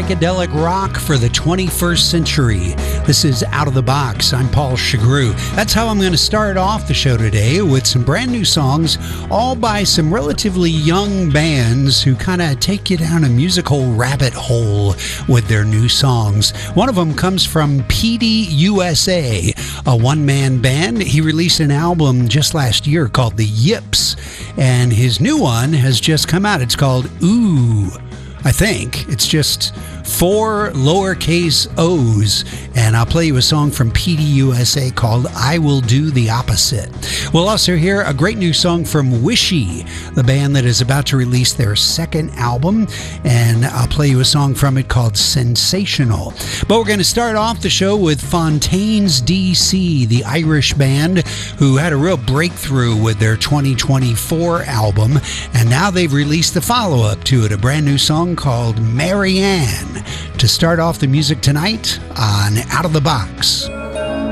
psychedelic rock for the 21st century. This is Out of the Box. I'm Paul Chagru. That's how I'm going to start off the show today, with some brand new songs, all by some relatively young bands who kind of take you down a musical rabbit hole with their new songs. One of them comes from PD USA, a one-man band. He released an album just last year called The Yips, and his new one has just come out. It's called Ooh. I think it's just 4 lowercase O's, and I'll play you a song from PD USA called I Will Do the Opposite. We'll also hear a great new song from Wishy, the band that is about to release their second album, and I'll play you a song from it called Sensational. But we're going to start off the show with Fontaines DC, the Irish band who had a real breakthrough with their 2024 album, and now they've released the follow-up to it, a brand new song called Marianne, to start off the music tonight on Out of the Box.